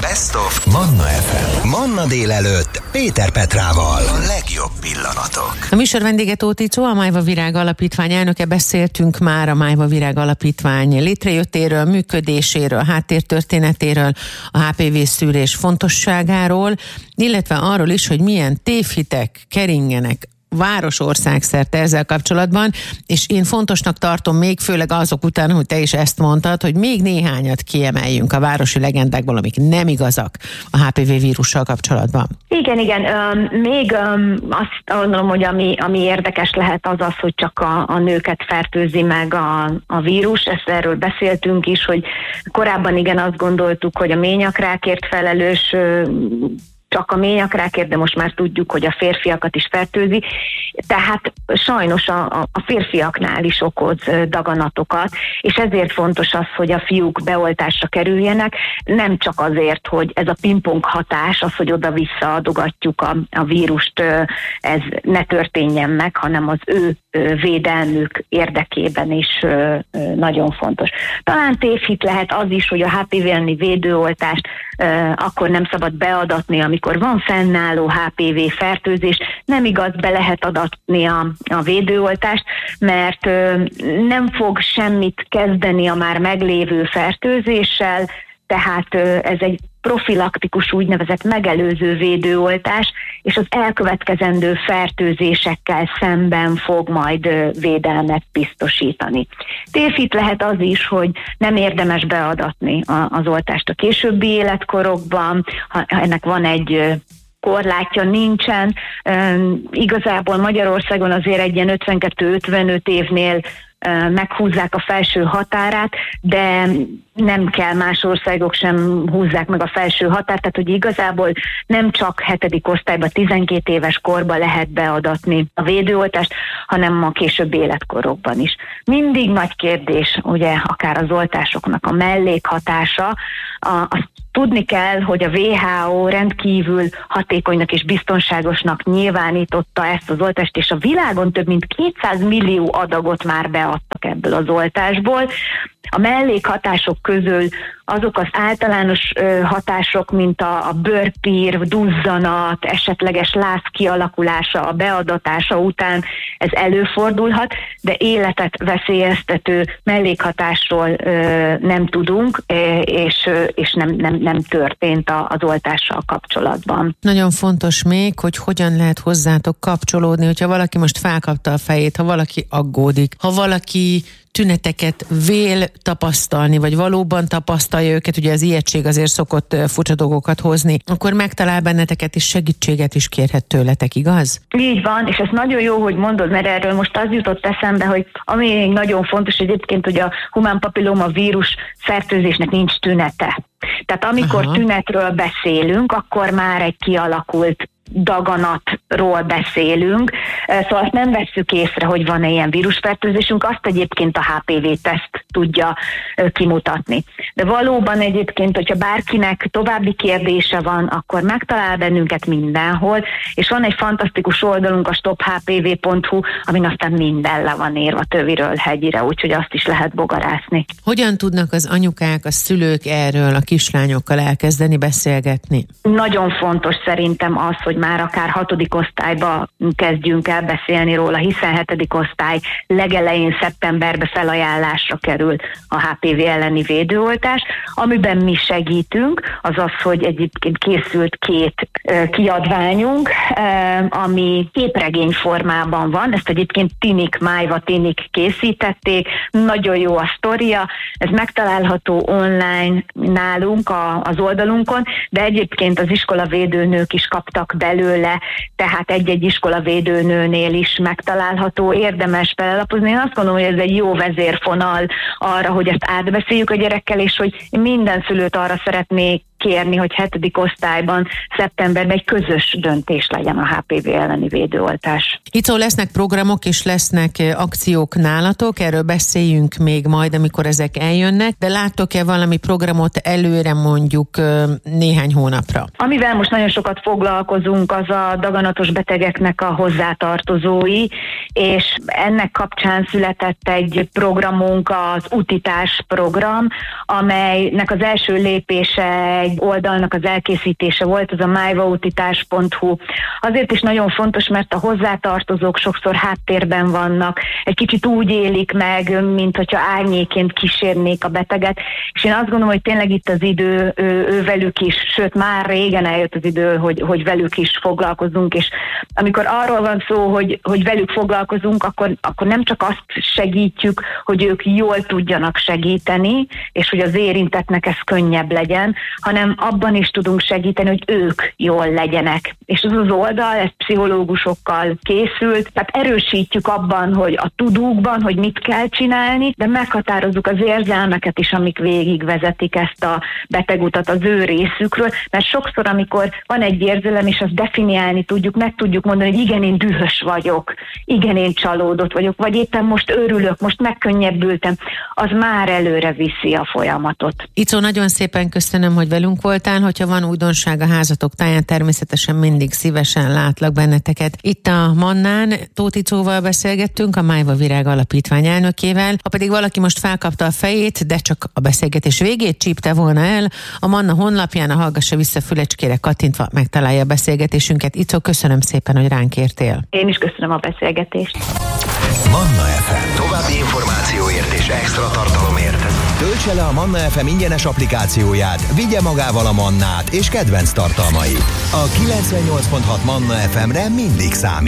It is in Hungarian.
Best of Manna FM. Manna délelőtt Péter Petrával. A legjobb pillanatok. A műsor vendége Tóth Icó, a Májva Virág Alapítvány elnöke. Beszéltünk már a Májva Virág Alapítvány létrejöttéről, működéséről, háttértörténetéről, a HPV-szűrés fontosságáról, illetve arról is, hogy milyen tévhitek keringenek országszerte ezzel kapcsolatban, és én fontosnak tartom még, főleg azok után, hogy te is ezt mondtad, hogy még néhányat kiemeljünk a városi legendákból, amik nem igazak a HPV vírussal kapcsolatban. Igen. Még azt gondolom, hogy ami érdekes lehet az, hogy csak a nőket fertőzi meg a vírus. Erről beszéltünk is, hogy korábban igen azt gondoltuk, hogy a ményakrákért felelős csak a ményakrákért, de most már tudjuk, hogy a férfiakat is fertőzi. Tehát sajnos a férfiaknál is okoz daganatokat, és ezért fontos az, hogy a fiúk beoltásra kerüljenek, nem csak azért, hogy ez a pingpong hatás, az, hogy oda-vissza adogatjuk a vírust, ez ne történjen meg, hanem az ő védelmük érdekében is nagyon fontos. Talán tévhit lehet az is, hogy a HPV elleni védőoltást akkor nem szabad beadatni, amikor van fennálló HPV fertőzés. Nem igaz, be lehet adatni a védőoltást, mert nem fog semmit kezdeni a már meglévő fertőzéssel, tehát ez egy profilaktikus, úgynevezett megelőző védőoltás, és az elkövetkezendő fertőzésekkel szemben fog majd védelmet biztosítani. Tévhit lehet az is, hogy nem érdemes beadatni az oltást a későbbi életkorokban, ha ennek van egy korlátja, nincsen. Igazából Magyarországon azért egy ilyen 52-55 évnél meghúzzák a felső határát, de nem kell, más országok sem húzzák meg a felső határt, tehát hogy igazából nem csak 7. osztályban, 12 éves korban lehet beadatni a védőoltást, hanem a későbbi életkorokban is. Mindig nagy kérdés, ugye, akár az oltásoknak a mellékhatása, azt tudni kell, hogy a WHO rendkívül hatékonynak és biztonságosnak nyilvánította ezt az oltást, és a világon több mint 200 millió adagot már beadtak ebből az oltásból. A mellékhatások közül azok az általános hatások, mint a bőrpír, duzzanat, esetleges láz kialakulása a beadatása után, ez előfordulhat, de életet veszélyeztető mellékhatásról nem tudunk, és nem történt az oltással kapcsolatban. Nagyon fontos még, hogy hogyan lehet hozzátok kapcsolódni, hogyha valaki most felkapta a fejét, ha valaki aggódik, ha valaki tüneteket vél tapasztalni, vagy valóban tapasztalja őket, ugye az ijegység azért szokott furcsa dolgokat hozni, akkor megtalál benneteket, és segítséget is kérhet tőletek, igaz? Így van, és ez nagyon jó, hogy mondod, mert erről most az jutott eszembe, hogy ami nagyon fontos egyébként, hogy a humán papilloma vírus fertőzésnek nincs tünete. Tehát amikor tünetről beszélünk, akkor már egy kialakult daganatról beszélünk, szóval azt nem vesszük észre, hogy van-e ilyen vírusfertőzésünk, azt egyébként a HPV-teszt tudja kimutatni. De valóban egyébként, hogyha bárkinek további kérdése van, akkor megtalál bennünket mindenhol, és van egy fantasztikus oldalunk, a stophpv.hu, amin aztán minden le van írva töviről hegyire, úgyhogy azt is lehet bogarászni. Hogyan tudnak az anyukák, a szülők erről a kislányokkal elkezdeni beszélgetni? Nagyon fontos szerintem az, hogy már akár 6. osztályba kezdjünk el beszélni róla, hiszen 7. osztály legelején szeptemberben felajánlásra kerül a HPV elleni védőoltás. Amiben mi segítünk, az az, hogy egyébként készült 2 kiadványunk, ami képregény formában van. Ezt egyébként Májva Tinik készítették. Nagyon jó a sztoria. Ez megtalálható online nálunk az oldalunkon, de egyébként az iskolavédőnők is kaptak belőle, tehát egy-egy iskolavédőnőnél is megtalálható, érdemes felelapozni. Én azt gondolom, hogy ez egy jó vezérfonal arra, hogy ezt átbeszéljük a gyerekkel, és hogy minden szülőt arra szeretnék kérni, hogy 7. osztályban, szeptemberben egy közös döntés legyen a HPV elleni védőoltás. Icó, lesznek programok és lesznek akciók nálatok, erről beszéljünk még majd, amikor ezek eljönnek, de láttok-e valami programot előre mondjuk néhány hónapra? Amivel most nagyon sokat foglalkozunk, az a daganatos betegeknek a hozzátartozói, és ennek kapcsán született egy programunk, az Utitás program, amelynek az első lépése egy oldalnak az elkészítése volt, az a myvautitás.hu. Azért is nagyon fontos, mert a hozzátartozók sokszor háttérben vannak, egy kicsit úgy élik meg, mint hogyha árnyéként kísérnék a beteget, és én azt gondolom, hogy tényleg itt az idő velük is, sőt már régen eljött az idő, hogy velük is foglalkozunk, és amikor arról van szó, hogy velük foglalkozunk, akkor nem csak azt segítjük, hogy ők jól tudjanak segíteni, és hogy az érintettnek ez könnyebb legyen, hanem abban is tudunk segíteni, hogy ők jól legyenek. És ez az oldal, ez pszichológusokkal készült, tehát erősítjük abban, hogy a tudókban, hogy mit kell csinálni, de meghatározzuk az érzelmeket is, amik végigvezetik ezt a betegutat az ő részükről, mert sokszor, amikor van egy érzelem, és azt definiálni tudjuk, meg tudjuk mondani, hogy igen, én dühös vagyok, igen, én csalódott vagyok, vagy éppen most örülök, most megkönnyebbültem, az már előre viszi a folyamatot. Icó, nagyon szépen köszönöm, hogy velünk voltál, hogyha van újdonság a házatok táján, természetesen mindig szívesen látlak benneteket. Itt a Mannán Tóth Icóval beszélgettünk, a Májva Virág Alapítvány elnökével. Ha pedig valaki most felkapta a fejét, de csak a beszélgetés végét csípte volna el, a Manna honlapján a Hallgassa vissza fülecskére kattintva megtalálja a beszélgetésünket. Icó, köszönöm szépen, hogy ránk értél. Én is köszönöm a beszélgetést. Manna FM. További információért és extra tartalomért töltse le a Manna FM ingyenes applikációját, vigye magával a Mannát és kedvenc tartalmait. A 98.6 Manna FM-re mindig számít.